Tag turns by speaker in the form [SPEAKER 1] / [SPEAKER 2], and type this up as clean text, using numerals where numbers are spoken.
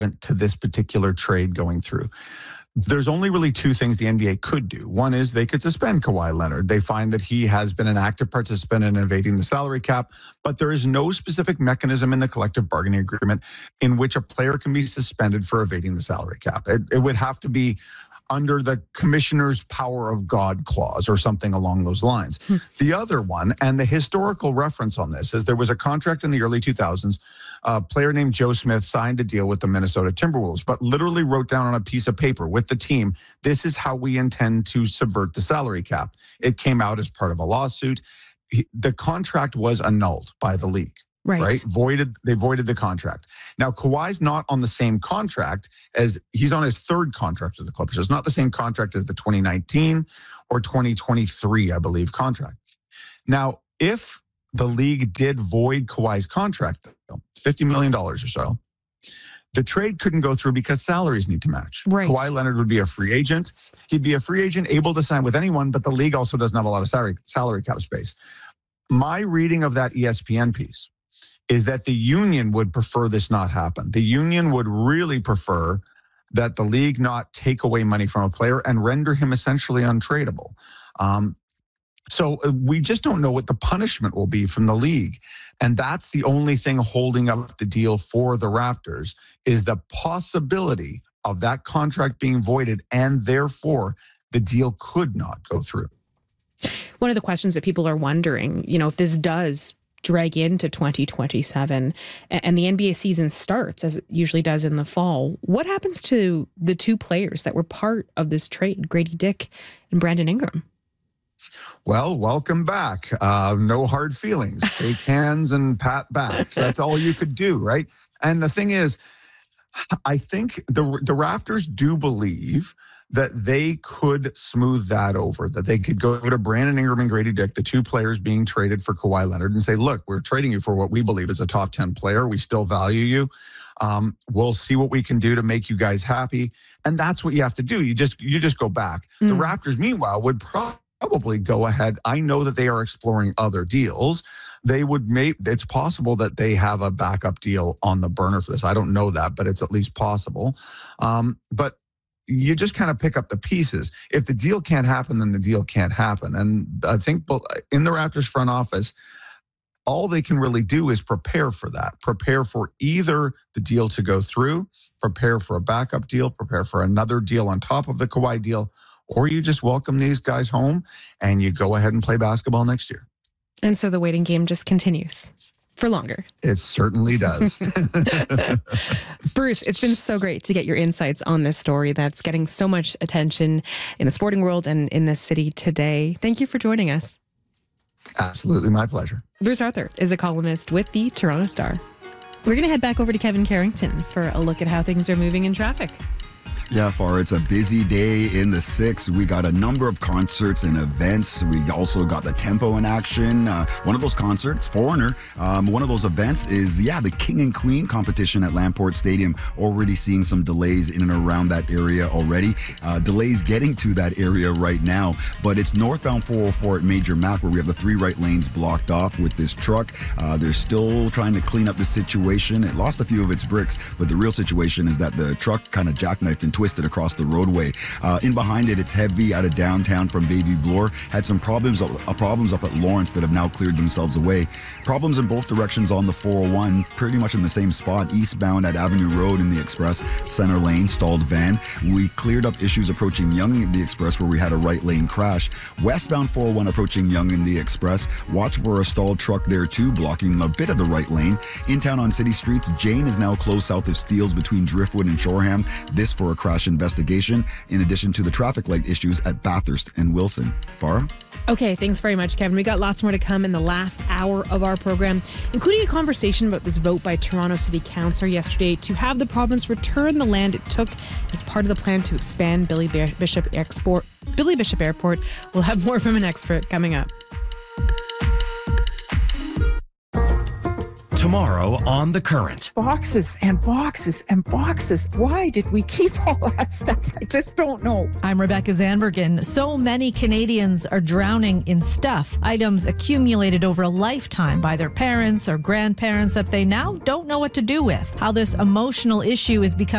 [SPEAKER 1] to this particular trade going through. There's only really two things the NBA could do. One is they could suspend Kawhi Leonard. They find that he has been an active participant in evading the salary cap, but there is no specific mechanism in the collective bargaining agreement in which a player can be suspended for evading the salary cap. It would have to be under the commissioner's power of God clause or something along those lines. The other one, and the historical reference on this, is there was a contract in the early 2000s. A player named Joe Smith signed a deal with the Minnesota Timberwolves, but literally wrote down on a piece of paper with the team, this is how we intend to subvert the salary cap. It came out as part of a lawsuit. The contract was annulled by the league. Right? They voided the contract. Now, Kawhi's not on the same contract as he's on his third contract with the Clippers. It's not the same contract as the 2019 or 2023, I believe, contract. Now, if the league did void Kawhi's contract, $50 million or so, the trade couldn't go through because salaries need to match.
[SPEAKER 2] Right.
[SPEAKER 1] Kawhi Leonard would be a free agent. He'd be a free agent able to sign with anyone, but the league also doesn't have a lot of salary cap space. My reading of that ESPN piece is that the union would prefer this not happen. The union would really prefer that the league not take away money from a player and render him essentially untradeable. So we just don't know what the punishment will be from the league. And that's the only thing holding up the deal for the Raptors, is the possibility of that contract being voided, and therefore the deal could not go through.
[SPEAKER 2] One of the questions that people are wondering, if this does drag into 2027 and the NBA season starts, as it usually does in the fall, what happens to the two players that were part of this trade, Grady Dick and Brandon Ingram?
[SPEAKER 1] Well, welcome back. No hard feelings. Shake hands and pat backs. That's all you could do, right? And the thing is, I think the Raptors do believe that they could smooth that over, that they could go to Brandon Ingram and Grady Dick, the two players being traded for Kawhi Leonard, and say, look, we're trading you for what we believe is a top 10 player. We still value you. We'll see what we can do to make you guys happy. And that's what you have to do. You just go back. The Raptors, meanwhile, would probably go ahead. I know that they are exploring other deals. It's possible that they have a backup deal on the burner for this. I don't know that, but it's at least possible. But you just kind of pick up the pieces. If the deal can't happen, then the deal can't happen. And I think in the Raptors front office, all they can really do is prepare for that. Prepare for either the deal to go through, prepare for a backup deal, prepare for another deal on top of the Kawhi deal, or you just welcome these guys home and you go ahead and play basketball next year.
[SPEAKER 2] And so the waiting game just continues for longer.
[SPEAKER 1] It certainly does.
[SPEAKER 2] Bruce, it's been so great to get your insights on this story that's getting so much attention in the sporting world and in this city today. Thank you for joining us.
[SPEAKER 1] Absolutely, my pleasure.
[SPEAKER 2] Bruce Arthur is a columnist with the Toronto Star. We're going to head back over to Kevin Carrington for a look at how things are moving in traffic.
[SPEAKER 3] Yeah, Farah, it's a busy day in the 6. We got a number of concerts and events. We also got the Tempo in action. One of those concerts, Foreigner, one of those events is, the King and Queen competition at Lamport Stadium. Already seeing some delays in and around that area already. Delays getting to that area right now, but it's northbound 404 at Major Mac where we have the 3 right lanes blocked off with this truck. They're still trying to clean up the situation. It lost a few of its bricks, but the real situation is that the truck kind of jackknifed and twisted across the roadway. In behind it, it's heavy out of downtown from Bayview Bloor. Had some problems up at Lawrence that have now cleared themselves away. Problems in both directions on the 401, pretty much in the same spot. Eastbound at Avenue Road in the Express, center lane, stalled van. We cleared up issues approaching Yonge in the Express where we had a right lane crash. Westbound 401 approaching Yonge in the Express. Watch for a stalled truck there too, blocking a bit of the right lane. In town on city streets, Jane is now closed south of Steeles between Driftwood and Shoreham. This for a crash investigation, in addition to the traffic light issues at Bathurst and Wilson. Farah?
[SPEAKER 2] Okay, thanks very much, Kevin. We got lots more to come in the last hour of our program, including a conversation about this vote by Toronto City Council yesterday to have the province return the land it took as part of the plan to expand Billy Bishop Airport. We'll have more from an expert coming up.
[SPEAKER 4] Tomorrow on The Current.
[SPEAKER 5] Boxes and boxes and boxes. Why did we keep all that stuff? I just don't know.
[SPEAKER 6] I'm Rebecca Zanbergen. So many Canadians are drowning in stuff, items accumulated over a lifetime by their parents or grandparents that they now don't know what to do with. How this emotional issue is becoming